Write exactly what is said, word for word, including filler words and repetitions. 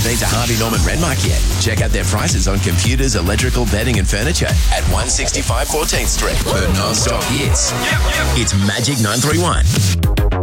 been to Harvey Norman Renmark yet? Check out their prices on computers, electrical, bedding and furniture at one sixty-five fourteenth Street. For non-stop hits, it's Magic nine three one.